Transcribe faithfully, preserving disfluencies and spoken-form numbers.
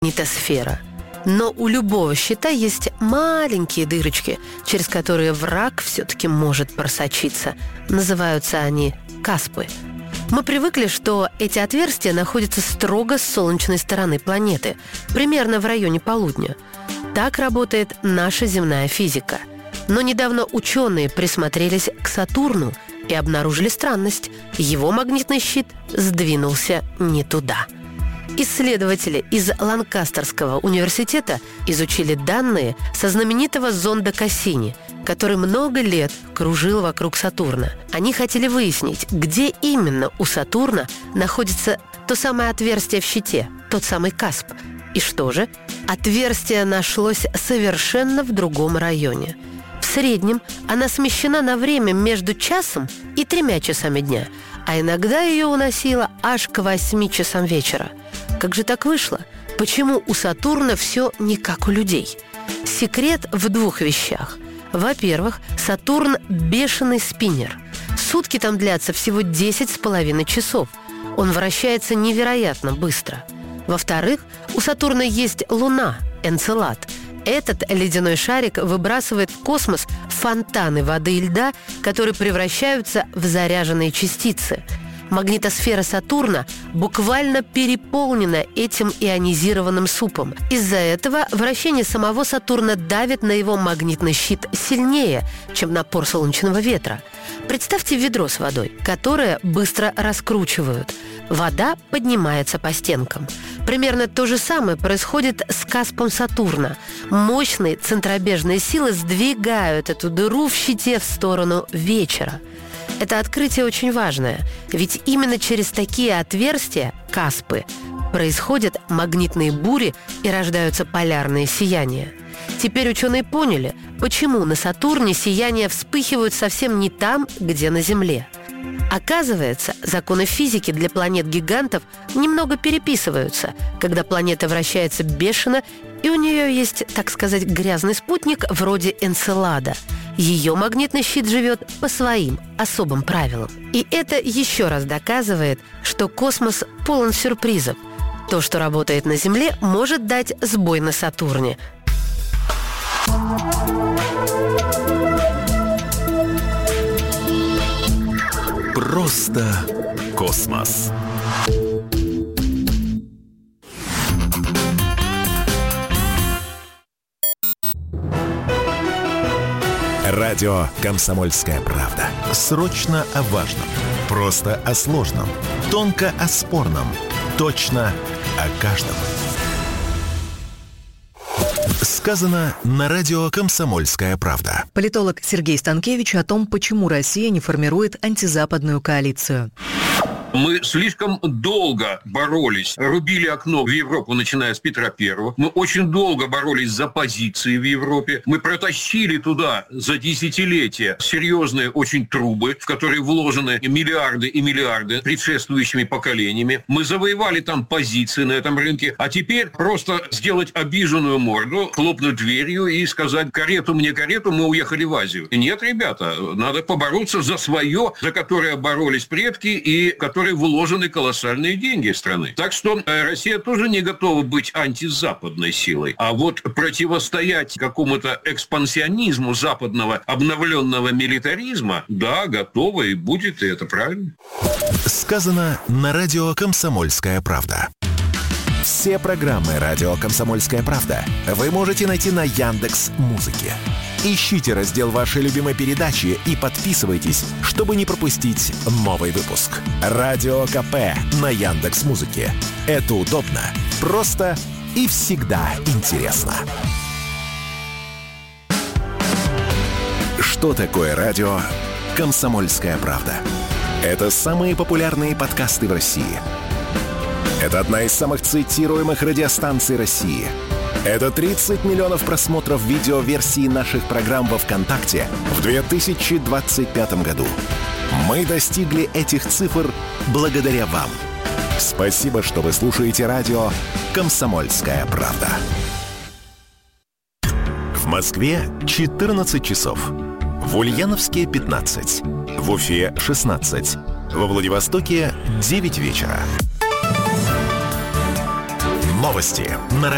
магнитосфера. Но у любого щита есть маленькие дырочки, через которые враг все-таки может просочиться. Называются они каспы. Мы привыкли, что эти отверстия находятся строго с солнечной стороны планеты, примерно в районе полудня. Так работает наша земная физика. Но недавно ученые присмотрелись к Сатурну и обнаружили странность. Его магнитный щит сдвинулся не туда. Исследователи из Ланкастерского университета изучили данные со знаменитого зонда Кассини, который много лет кружил вокруг Сатурна. Они хотели выяснить, где именно у Сатурна находится то самое отверстие в щите, тот самый касп. И что же? Отверстие нашлось совершенно в другом районе. В среднем она смещена на время между часом и тремя часами дня, а иногда ее уносило аж к восьми часам вечера. Как же так вышло? Почему у Сатурна все не как у людей? Секрет в двух вещах. Во-первых, Сатурн – бешеный спиннер. Сутки там длятся всего десять с половиной часов. Он вращается невероятно быстро. Во-вторых, у Сатурна есть Луна – Энцелад. Этот ледяной шарик выбрасывает в космос фонтаны воды и льда, которые превращаются в заряженные частицы. Магнитосфера Сатурна буквально переполнена этим ионизированным супом. Из-за этого вращение самого Сатурна давит на его магнитный щит сильнее, чем напор солнечного ветра. Представьте ведро с водой, которое быстро раскручивают. Вода поднимается по стенкам. Примерно то же самое происходит с каспом Сатурна. Мощные центробежные силы сдвигают эту дыру в щите в сторону вечера. Это открытие очень важное, ведь именно через такие отверстия, каспы, происходят магнитные бури и рождаются полярные сияния. Теперь ученые поняли, почему на Сатурне сияния вспыхивают совсем не там, где на Земле. Оказывается, законы физики для планет-гигантов немного переписываются, когда планета вращается бешено, и у нее есть, так сказать, грязный спутник вроде Энцелада. Ее магнитный щит живет по своим особым правилам. И это еще раз доказывает, что космос полон сюрпризов. То, что работает на Земле, может дать сбой на Сатурне. Просто космос. Радио «Комсомольская правда». Срочно о важном. Просто о сложном. Тонко о спорном. Точно о каждом. Сказано на радио «Комсомольская правда». Политолог Сергей Станкевич о том, почему Россия не формирует антизападную коалицию. Мы слишком долго боролись, рубили окно в Европу, начиная с Петра Первого. Мы очень долго боролись за позиции в Европе. Мы протащили туда за десятилетия серьезные очень трубы, в которые вложены миллиарды и миллиарды предшествующими поколениями. Мы завоевали там позиции на этом рынке. А теперь просто сделать обиженную морду, хлопнуть дверью и сказать: карету мне, карету, мы уехали в Азию. Нет, ребята, надо побороться за свое, за которое боролись предки и которое вложены колоссальные деньги страны. Так что Россия тоже не готова быть антизападной силой. А вот противостоять какому-то экспансионизму западного обновленного милитаризма, да, готова и будет, и это правильно. Сказано на радио «Комсомольская правда». Все программы радио «Комсомольская правда» вы можете найти на Яндекс.Музыке. Ищите раздел вашей любимой передачи и подписывайтесь, чтобы не пропустить новый выпуск. Радио КП на Яндекс.Музыке. Это удобно, просто и всегда интересно. Что такое радио «Комсомольская правда»? Это самые популярные подкасты в России. Это одна из самых цитируемых радиостанций России. Это тридцать миллионов просмотров видеоверсии наших программ во ВКонтакте в две тысячи двадцать пятом году. Мы достигли этих цифр благодаря вам. Спасибо, что вы слушаете радио «Комсомольская правда». В Москве четырнадцать часов. В Ульяновске пятнадцать. В Уфе шестнадцать. Во Владивостоке девять вечера. Новости на